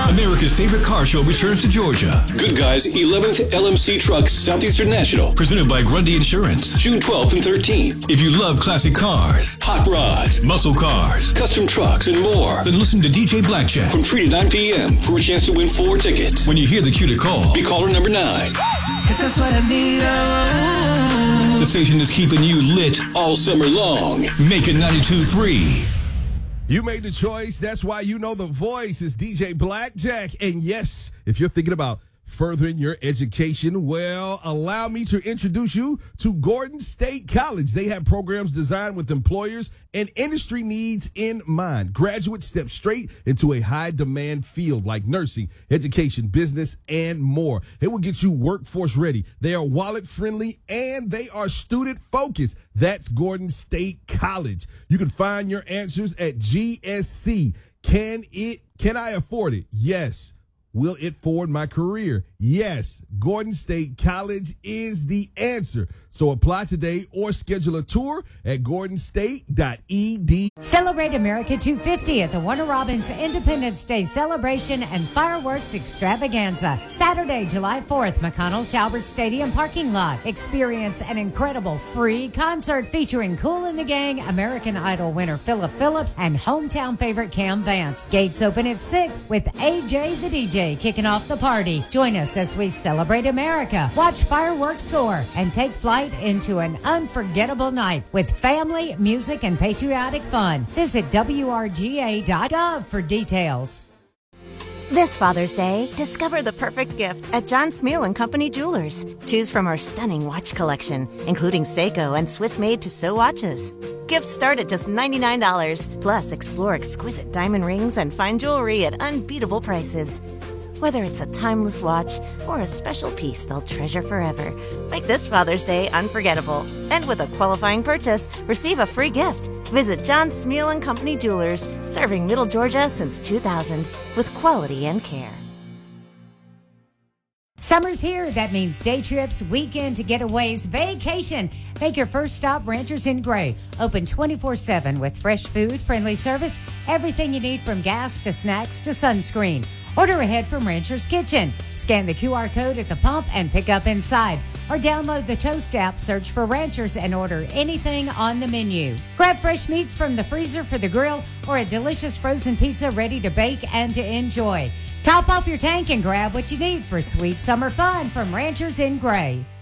America's favorite car show returns to Georgia. Good Guys 11th LMC Trucks Southeastern National, presented by Grundy Insurance, June 12th and 13th. If you love classic cars, hot rods, muscle cars, custom trucks, and more, then listen to DJ Blackjack from 3 to 9 p.m. for a chance to win 4 tickets. When you hear the cue to call, be caller number 9. 'Cause that's what I need. The station is keeping you lit all summer long. Make it 92.3. You made the choice. That's why you know the voice is DJ Blackjack. And yes, if you're thinking about furthering your education, well, allow me to introduce you to Gordon State College. They have programs designed with employers and industry needs in mind. Graduates step straight into a high-demand field like nursing, education, business, and more. They will get you workforce ready. They are wallet-friendly, and they are student-focused. That's Gordon State College. You can find your answers at GSC. Can I afford it? Yes. Will it forward my career? Yes. Gordon State College is the answer. So apply today or schedule a tour at gordonstate.edu. Celebrate America 250 at the Warner Robins Independence Day Celebration and Fireworks Extravaganza. Saturday, July 4th, McConnell Talbert Stadium parking lot. Experience an incredible free concert featuring Kool and the Gang, American Idol winner Philip Phillips, and hometown favorite Cam Vance. Gates open at 6 with AJ the DJ kicking off the party. Join us as we celebrate America, watch fireworks soar, and take flight into an unforgettable night with family, music, and patriotic fun. Visit WRGA.gov for details. This Father's Day, discover the perfect gift at John Smeal & Company Jewelers. Choose from our stunning watch collection, including Seiko and Swiss-made Tissot watches. Gifts start at just $99. Plus, explore exquisite diamond rings and fine jewelry at unbeatable prices. Whether it's a timeless watch or a special piece they'll treasure forever, make this Father's Day unforgettable. And with a qualifying purchase, receive a free gift. Visit John Smeal & Company Jewelers, serving Middle Georgia since 2000 with quality and care. Summer's here. That means day trips, weekend getaways, vacation. Make your first stop Ranchers in Gray. Open 24/7 with fresh food, friendly service, everything you need from gas to snacks to sunscreen. Order ahead from Rancher's Kitchen. Scan the QR code at the pump and pick up inside. Or download the Toast app, search for Ranchers, and order anything on the menu. Grab fresh meats from the freezer for the grill or a delicious frozen pizza ready to bake and to enjoy. Top off your tank and grab what you need for sweet summer fun from Ranchers in Gray.